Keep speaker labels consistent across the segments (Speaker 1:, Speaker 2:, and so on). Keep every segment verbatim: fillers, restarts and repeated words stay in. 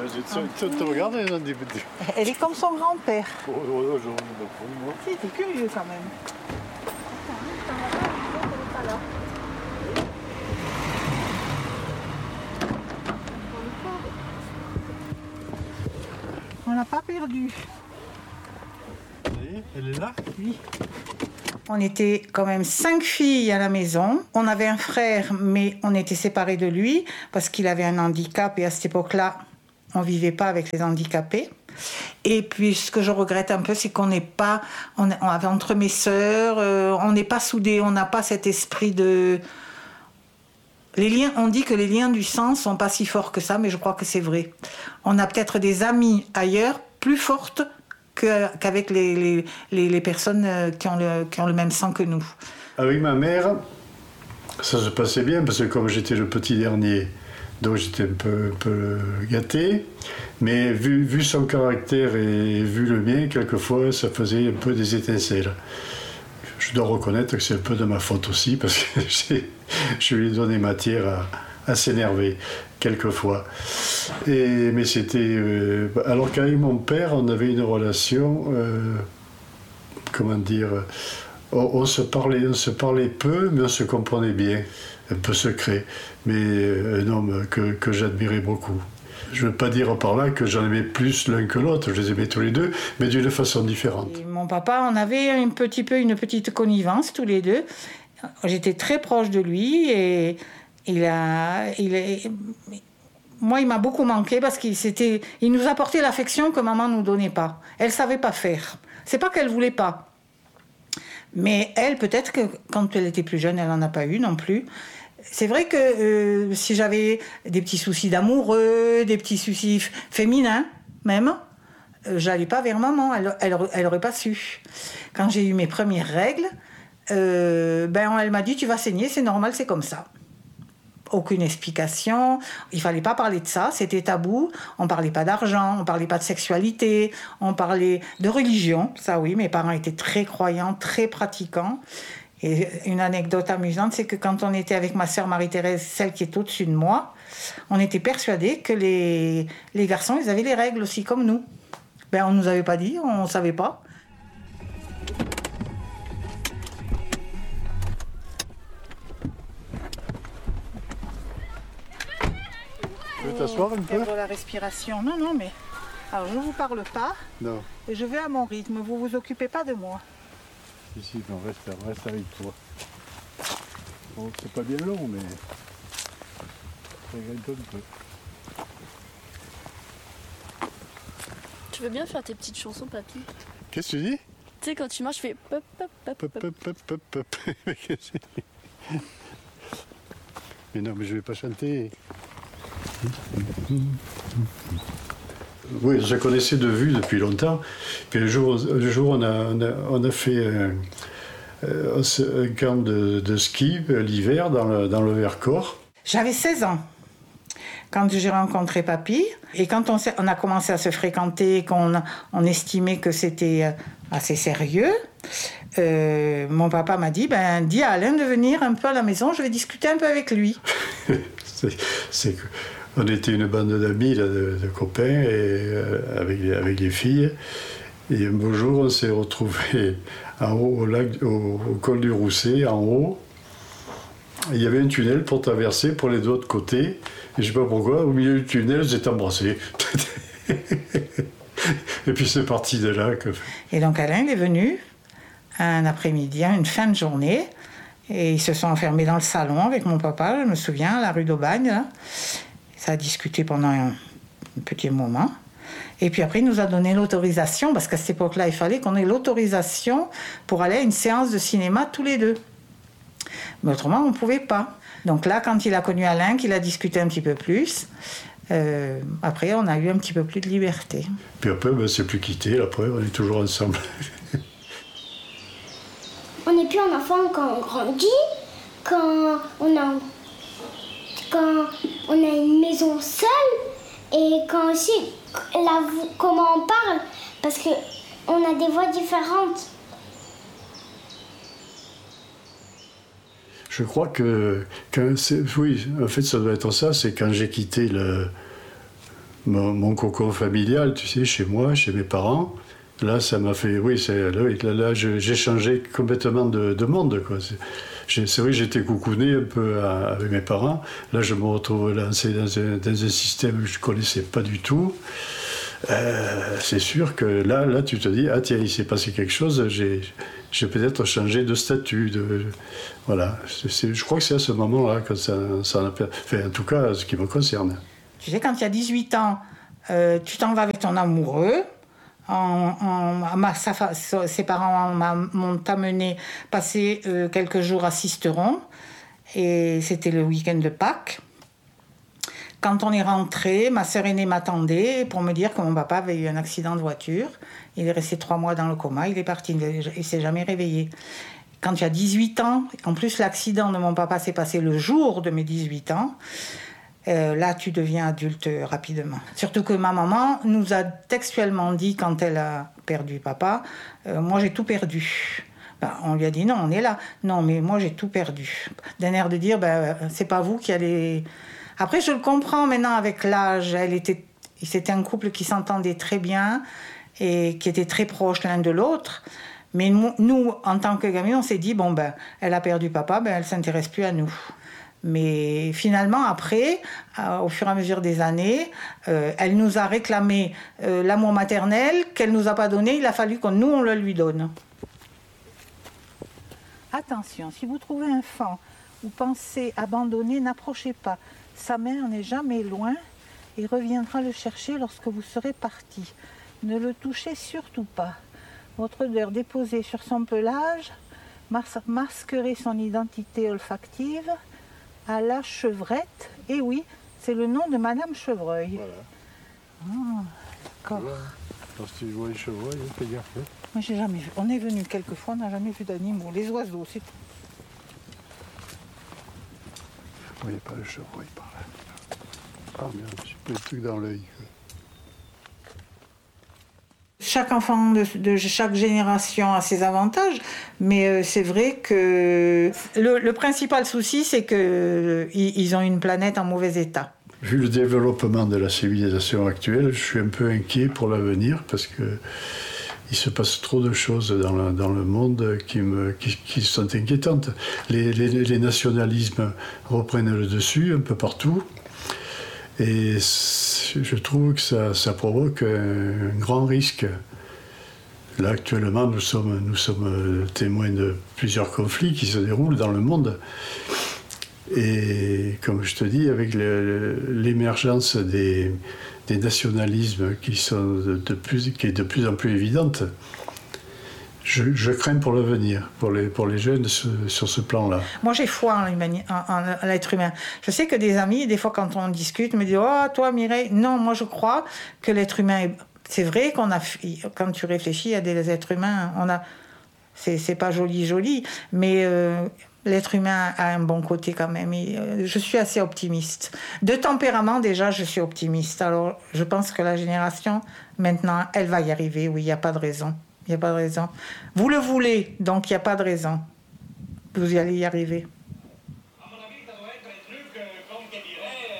Speaker 1: Tu te regardes, les gens disent.
Speaker 2: Elle est comme son grand-père.
Speaker 1: Oh, oh, oh, j'en ai pas pour moi.
Speaker 2: Si, t'es curieux quand même. On l'a pas perdu.
Speaker 1: Elle est là?
Speaker 2: Oui. On était quand même cinq filles à la maison. On avait un frère, mais on était séparés de lui parce qu'il avait un handicap et à cette époque-là, on ne vivait pas avec les handicapés. Et puis, ce que je regrette un peu, c'est qu'on n'est pas... On, on avait entre mes sœurs, euh, on n'est pas soudés, on n'a pas cet esprit de... Les liens, on dit que les liens du sang sont pas si forts que ça, mais je crois que c'est vrai. On a peut-être des amis ailleurs plus fortes que, qu'avec les, les, les, les personnes qui ont, le, qui ont le même sang que nous.
Speaker 1: Avec ma mère, ça se passait bien, parce que comme j'étais le petit dernier, donc j'étais un peu, un peu gâté. Mais vu, vu son caractère et vu le mien, quelquefois, ça faisait un peu des étincelles. Je dois reconnaître que c'est un peu de ma faute aussi, parce que j'ai, je lui ai donné matière à, à s'énerver, quelquefois. Et, mais c'était... Euh, alors qu'avec mon père, on avait une relation... Euh, comment dire... On, on, se parlait, on se parlait peu, mais on se comprenait bien. Un peu secret. Mais un homme que, que j'admirais beaucoup. Je ne veux pas dire par là que j'en aimais plus l'un que l'autre, je les aimais tous les deux, mais d'une façon différente.
Speaker 2: Et mon papa, on avait un petit peu une petite connivence tous les deux. J'étais très proche de lui et il a, il a, moi, il m'a beaucoup manqué parce qu'il s'était, il nous apportait l'affection que maman nous donnait pas. Elle savait pas faire. C'est pas qu'elle voulait pas, mais elle, peut-être que quand elle était plus jeune, elle en a pas eu non plus. C'est vrai que euh, si j'avais des petits soucis d'amoureux, des petits soucis féminins même, euh, j'allais pas vers maman, elle, elle, elle aurait pas su. Quand j'ai eu mes premières règles, euh, ben elle m'a dit tu vas saigner, c'est normal, c'est comme ça. Aucune explication, il fallait pas parler de ça, c'était tabou. On parlait pas d'argent, on parlait pas de sexualité, on parlait de religion. Ça oui, mes parents étaient très croyants, très pratiquants. Et une anecdote amusante, c'est que quand on était avec ma sœur Marie-Thérèse, celle qui est au-dessus de moi, on était persuadés que les, les garçons, ils avaient les règles aussi comme nous. Ben, on ne nous avait pas dit, on ne savait pas.
Speaker 1: Tu veux t'asseoir un peu?
Speaker 2: Perdre la respiration. Non, non, mais... Alors, je ne vous parle pas.
Speaker 1: Non.
Speaker 2: Et je vais à mon rythme. Vous ne vous occupez pas de moi.
Speaker 1: Ici, on reste, on reste avec toi. Bon, c'est pas bien long, mais ça grimpe un peu.
Speaker 3: Tu veux bien faire tes petites chansons, papy?
Speaker 1: Qu'est-ce que tu dis?
Speaker 3: Tu sais, quand tu marches, je fais pop, pop, pop,
Speaker 1: pop, pop, pop, pop, pop. Mais non, mais je vais pas chanter. Oui, je la connaissais de vue depuis longtemps. Puis un jour, un jour on, a, on, a, on a fait un, un camp de, de ski l'hiver dans le, dans le Vercors.
Speaker 2: J'avais seize ans quand j'ai rencontré papy. Et quand on, on a commencé à se fréquenter, qu'on on estimait que c'était assez sérieux, euh, mon papa m'a dit, ben, dis à Alain de venir un peu à la maison, je vais discuter un peu avec lui.
Speaker 1: c'est, c'est que... On était une bande d'amis, là, de, de copains, et, euh, avec, les, avec les filles. Et un beau jour, on s'est retrouvés en haut, au, lac, au, au col du Rousset, en haut. Et il y avait un tunnel pour traverser pour les autres côtés. Et je ne sais pas pourquoi, au milieu du tunnel, ils étaient embrassés. Et puis c'est parti de là. Que...
Speaker 2: Et donc Alain est venu un après-midi, une fin de journée. Et ils se sont enfermés dans le salon avec mon papa, je me souviens, à la rue d'Aubagne, là. Ça a discuté pendant un, un petit moment. Et puis après, il nous a donné l'autorisation, parce qu'à cette époque-là, il fallait qu'on ait l'autorisation pour aller à une séance de cinéma tous les deux. Mais autrement, on ne pouvait pas. Donc là, quand il a connu Alain, qu'il a discuté un petit peu plus, euh, après, on a eu un petit peu plus de liberté.
Speaker 1: Puis après, ben, c'est plus quitté, après, on est toujours ensemble.
Speaker 4: On n'est plus un enfant quand on grandit, quand on a... quand on a une maison seule et quand aussi, la, comment on parle, parce qu'on a des voix différentes.
Speaker 1: Je crois que, quand c'est, oui, en fait, ça doit être ça, c'est quand j'ai quitté le, mon, mon cocon familial, tu sais, chez moi, chez mes parents. Là, ça m'a fait... Oui, c'est, là, là je, j'ai changé complètement de, de monde, quoi. C'est, c'est vrai que j'étais coucouné un peu à, avec mes parents. Là, je me retrouve lancé dans un, dans un système que je ne connaissais pas du tout. Euh, c'est sûr que là, là, tu te dis, ah tiens, il s'est passé quelque chose, j'ai, j'ai peut-être changé de statut. De, voilà. C'est, c'est, je crois que c'est à ce moment-là que ça, ça en a... Enfin, en tout cas, ce qui me concerne.
Speaker 2: Tu sais, quand tu as dix-huit ans, euh, tu t'en vas avec ton amoureux. En, en, ma, sa, ses parents m'ont amené passer euh, quelques jours à Sisteron. Et c'était le week-end de Pâques. Quand on est rentré, ma sœur aînée m'attendait pour me dire que mon papa avait eu un accident de voiture. Il est resté trois mois dans le coma, il est parti, il ne s'est jamais réveillé. Quand tu as dix-huit ans, en plus l'accident de mon papa s'est passé le jour de mes dix-huit ans, euh, là tu deviens adulte rapidement. Surtout que ma maman nous a textuellement dit quand elle a perdu papa, euh, moi j'ai tout perdu. Ben, on lui a dit non, on est là. Non, mais moi j'ai tout perdu. D'un air de dire, ben, c'est pas vous qui allez... Après, je le comprends maintenant avec l'âge. Elle était, c'était un couple qui s'entendait très bien et qui était très proches l'un de l'autre. Mais nous, nous en tant que gamins, on s'est dit, bon, ben, elle a perdu papa, ben, elle ne s'intéresse plus à nous. Mais finalement, après, euh, au fur et à mesure des années, euh, elle nous a réclamé euh, l'amour maternel qu'elle ne nous a pas donné. Il a fallu que nous, on le lui donne.
Speaker 5: Attention, si vous trouvez un fan ou pensez abandonner, n'approchez pas. Sa mère n'est jamais loin et reviendra le chercher lorsque vous serez parti. Ne le touchez surtout pas. Votre odeur déposée sur son pelage mas- masquerait son identité olfactive à la chevrette. Et oui, c'est le nom de Madame Chevreuil.
Speaker 1: Voilà.
Speaker 5: Ah, d'accord.
Speaker 1: Voilà. Lorsque tu vois les chevreuils, fais gaffe. Hein.
Speaker 5: Moi, j'ai jamais vu. On est venu quelques fois, on n'a jamais vu d'animaux. Les oiseaux, c'est tout.
Speaker 1: Il n'y a pas le chevreuil par là. Ah, mais un petit peu de truc dans l'œil.
Speaker 2: Chaque enfant de, de chaque génération a ses avantages, mais euh, c'est vrai que le, le principal souci, c'est qu'ils euh, ils ont une planète en mauvais état.
Speaker 1: Vu le développement de la civilisation actuelle, je suis un peu inquiet pour l'avenir parce que il se passe trop de choses dans le, dans le monde qui, me, qui, qui sont inquiétantes. Les, les, les nationalismes reprennent le dessus un peu partout. Et je trouve que ça, ça provoque un, un grand risque. Là, actuellement, nous sommes, nous sommes témoins de plusieurs conflits qui se déroulent dans le monde. Et comme je te dis, avec le, l'émergence des, des nationalismes qui, sont de, de plus, qui est de plus en plus évidente, je, je crains pour l'avenir, pour les, pour les jeunes sur, sur ce plan-là.
Speaker 2: Moi, j'ai foi en, en, en l'être humain. Je sais que des amis, des fois, quand on discute, me disent « Oh, toi, Mireille !» Non, moi, je crois que l'être humain... Est... C'est vrai qu'on a... Quand tu réfléchis à des êtres humains, on a... C'est, c'est pas joli, joli, mais... Euh... L'être humain a un bon côté quand même. Et je suis assez optimiste. De tempérament, déjà, je suis optimiste. Alors, je pense que la génération, maintenant, elle va y arriver. Oui, il n'y a pas de raison. Il n'y a pas de raison. Vous le voulez, donc il n'y a pas de raison. Vous y allez y arriver.
Speaker 6: À mon avis, ça doit être un truc, euh, comme je dirais...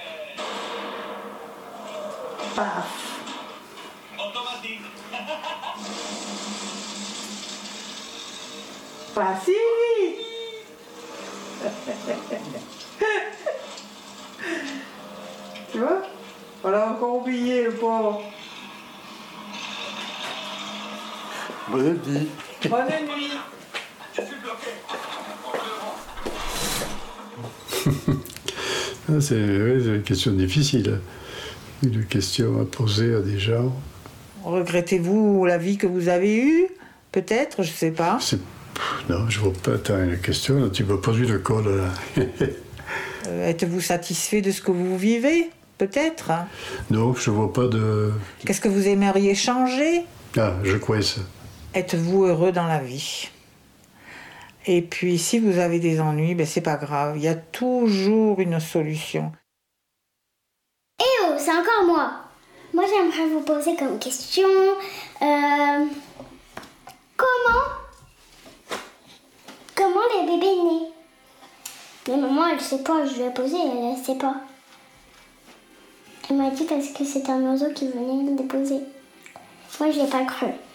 Speaker 6: Euh...
Speaker 2: Paf.
Speaker 6: automatique.
Speaker 2: Facile. Tu vois? On l'a encore oublié, le pauvre.
Speaker 1: Bonne nuit.
Speaker 2: Bonne nuit.
Speaker 6: Je suis bloqué.
Speaker 1: Ah, c'est, ouais, c'est une question difficile. Une question à poser à des gens.
Speaker 2: Regrettez-vous la vie que vous avez eue? Peut-être, je ne sais pas.
Speaker 1: C'est... Non, je ne vois pas. T'as une question, là, tu me poses une colle. Là.
Speaker 2: euh, êtes-vous satisfait de ce que vous vivez? Peut-être.
Speaker 1: Non, je ne vois pas de...
Speaker 2: Qu'est-ce que vous aimeriez changer?
Speaker 1: Ah, je crois ça.
Speaker 2: Êtes-vous heureux dans la vie? Et puis, si vous avez des ennuis, ben, c'est pas grave. Il y a toujours une solution.
Speaker 4: Eh oh, c'est encore moi. Moi, j'aimerais vous poser comme question... Euh, comment... Comment les bébés naissent? Mais maman, elle sait pas, je lui ai posé, elle ne sait pas. Il m'a dit parce que c'était un oiseau qui venait le déposer. Moi, je l'ai pas cru.